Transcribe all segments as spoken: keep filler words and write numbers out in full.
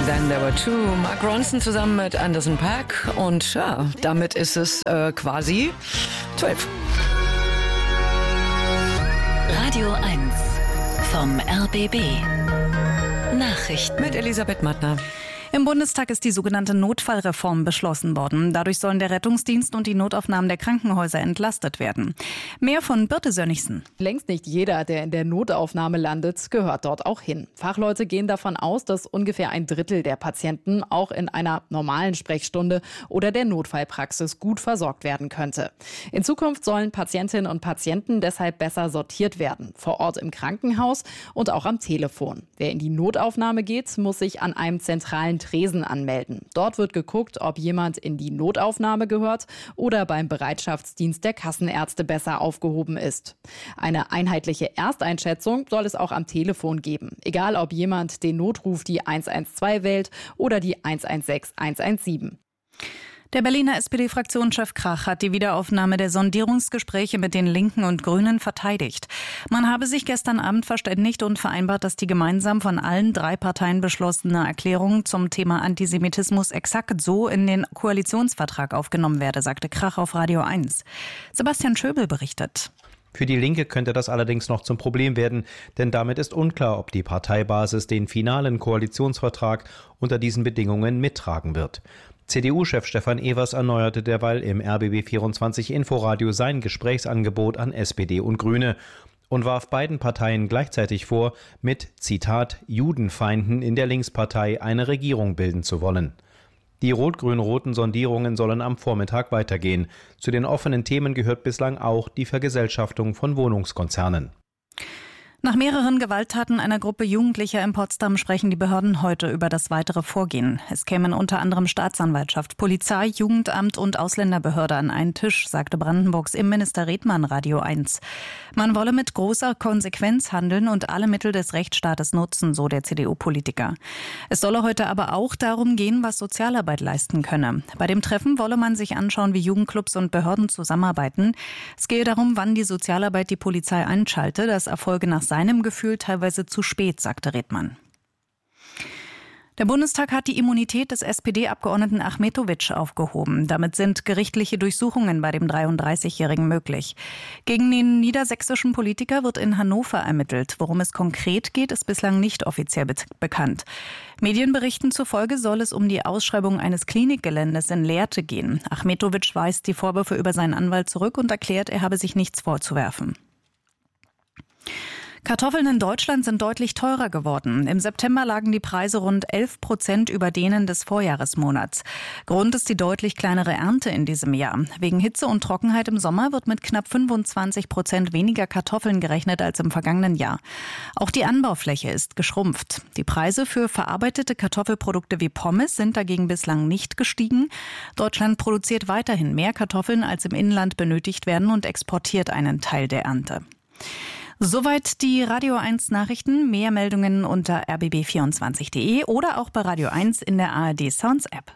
Then There Were Two. Mark Ronson zusammen mit Anderson .Paak. Und ja, damit ist es äh, quasi zwölf. Radio eins vom R B B. Nachrichten Mit Elisabeth Mattner. Im Bundestag ist die sogenannte Notfallreform beschlossen worden. Dadurch sollen der Rettungsdienst und die Notaufnahmen der Krankenhäuser entlastet werden. Mehr von Birte Sönnigsen. Längst nicht jeder, der in der Notaufnahme landet, gehört dort auch hin. Fachleute gehen davon aus, dass ungefähr ein Drittel der Patienten auch in einer normalen Sprechstunde oder der Notfallpraxis gut versorgt werden könnte. In Zukunft sollen Patientinnen und Patienten deshalb besser sortiert werden. Vor Ort im Krankenhaus und auch am Telefon. Wer in die Notaufnahme geht, muss sich an einem zentralen Tresen anmelden. Dort wird geguckt, ob jemand in die Notaufnahme gehört oder beim Bereitschaftsdienst der Kassenärzte besser aufgehoben ist. Eine einheitliche Ersteinschätzung soll es auch am Telefon geben. Egal, ob jemand den Notruf die eins eins zwei wählt oder die eins eins sechs eins eins sieben. Der Berliner S P D-Fraktionschef Krach hat die Wiederaufnahme der Sondierungsgespräche mit den Linken und Grünen verteidigt. Man habe sich gestern Abend verständigt und vereinbart, dass die gemeinsam von allen drei Parteien beschlossene Erklärung zum Thema Antisemitismus exakt so in den Koalitionsvertrag aufgenommen werde, sagte Krach auf Radio eins. Sebastian Schöbel berichtet. Für die Linke könnte das allerdings noch zum Problem werden, denn damit ist unklar, ob die Parteibasis den finalen Koalitionsvertrag unter diesen Bedingungen mittragen wird. C D U-Chef Stefan Evers erneuerte derweil im R B B vierundzwanzig Inforadio sein Gesprächsangebot an S P D und Grüne und warf beiden Parteien gleichzeitig vor, mit, Zitat, Judenfeinden in der Linkspartei eine Regierung bilden zu wollen. Die rot-grün-roten Sondierungen sollen am Vormittag weitergehen. Zu den offenen Themen gehört bislang auch die Vergesellschaftung von Wohnungskonzernen. Nach mehreren Gewalttaten einer Gruppe Jugendlicher in Potsdam sprechen die Behörden heute über das weitere Vorgehen. Es kämen unter anderem Staatsanwaltschaft, Polizei, Jugendamt und Ausländerbehörde an einen Tisch, sagte Brandenburgs Innenminister Redmann Radio eins. Man wolle mit großer Konsequenz handeln und alle Mittel des Rechtsstaates nutzen, so der C D U-Politiker. Es solle heute aber auch darum gehen, was Sozialarbeit leisten könne. Bei dem Treffen wolle man sich anschauen, wie Jugendclubs und Behörden zusammenarbeiten. Es gehe darum, wann die Sozialarbeit die Polizei einschalte. Das erfolge nach seinem Gefühl teilweise zu spät, sagte Redmann. Der Bundestag hat die Immunität des S P D-Abgeordneten Achmetović aufgehoben. Damit sind gerichtliche Durchsuchungen bei dem dreiunddreißigjährigen möglich. Gegen den niedersächsischen Politiker wird in Hannover ermittelt. Worum es konkret geht, ist bislang nicht offiziell be- bekannt. Medienberichten zufolge soll es um die Ausschreibung eines Klinikgeländes in Lehrte gehen. Achmetović weist die Vorwürfe über seinen Anwalt zurück und erklärt, er habe sich nichts vorzuwerfen. Kartoffeln in Deutschland sind deutlich teurer geworden. Im September lagen die Preise rund elf Prozent über denen des Vorjahresmonats. Grund ist die deutlich kleinere Ernte in diesem Jahr. Wegen Hitze und Trockenheit im Sommer wird mit knapp fünfundzwanzig Prozent weniger Kartoffeln gerechnet als im vergangenen Jahr. Auch die Anbaufläche ist geschrumpft. Die Preise für verarbeitete Kartoffelprodukte wie Pommes sind dagegen bislang nicht gestiegen. Deutschland produziert weiterhin mehr Kartoffeln, als im Inland benötigt werden und exportiert einen Teil der Ernte. Soweit die Radio eins Nachrichten. Mehr Meldungen unter r b b vierundzwanzig punkt d e oder auch bei Radio eins in der A R D Sounds App.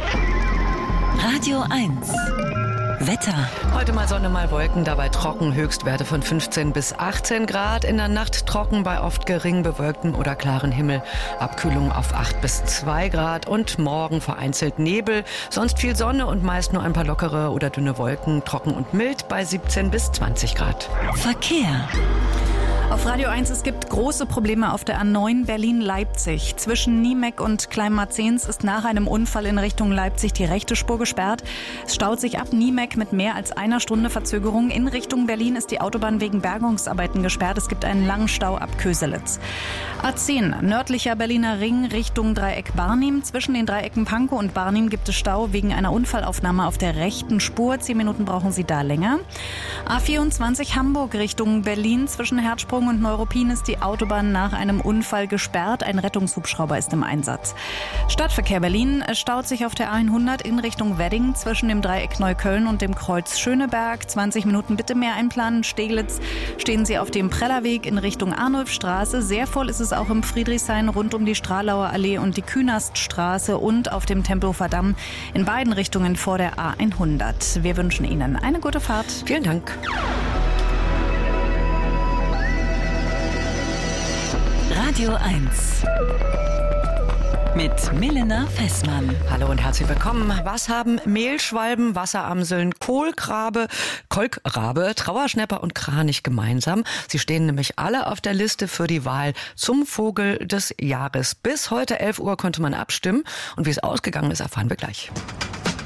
Radio eins Wetter. Heute mal Sonne, mal Wolken, dabei trocken, Höchstwerte von fünfzehn bis achtzehn Grad. In der Nacht trocken bei oft gering bewölktem oder klaren Himmel. Abkühlung auf acht bis zwei Grad und morgen vereinzelt Nebel. Sonst viel Sonne und meist nur ein paar lockere oder dünne Wolken. Trocken und mild bei siebzehn bis zwanzig Grad. Verkehr. Auf Radio eins, es gibt große Probleme auf der A neun Berlin-Leipzig. Zwischen Niemeck und Kleinmarzens ist nach einem Unfall in Richtung Leipzig die rechte Spur gesperrt. Es staut sich ab Niemeck mit mehr als einer Stunde Verzögerung. In Richtung Berlin ist die Autobahn wegen Bergungsarbeiten gesperrt. Es gibt einen langen Stau ab Köselitz. A zehn, nördlicher Berliner Ring Richtung Dreieck Barnim. Zwischen den Dreiecken Pankow und Barnim gibt es Stau wegen einer Unfallaufnahme auf der rechten Spur. Zehn Minuten brauchen Sie da länger. A vierundzwanzig Hamburg Richtung Berlin. Zwischen Herzsprung und Neuruppin ist die Autobahn nach einem Unfall gesperrt. Ein Rettungshubschrauber ist im Einsatz. Stadtverkehr Berlin staut sich auf der A hundert in Richtung Wedding zwischen dem Dreieck Neukölln und dem Kreuz Schöneberg. zwanzig Minuten bitte mehr einplanen. Steglitz stehen Sie auf dem Prellerweg in Richtung Arnulfstraße. Sehr voll ist es auch im Friedrichshain rund um die Stralauer Allee und die Künaststraße und auf dem Tempelhofer Damm in beiden Richtungen vor der A hundert. Wir wünschen Ihnen eine gute Fahrt. Vielen Dank. Radio eins mit Milena Fessmann. Hallo und herzlich willkommen. Was haben Mehlschwalben, Wasseramseln, Kohlrabe, Kolkrabe, Trauerschnäpper und Kranich gemeinsam? Sie stehen nämlich alle auf der Liste für die Wahl zum Vogel des Jahres. Bis heute elf Uhr konnte man abstimmen und wie es ausgegangen ist, erfahren wir gleich.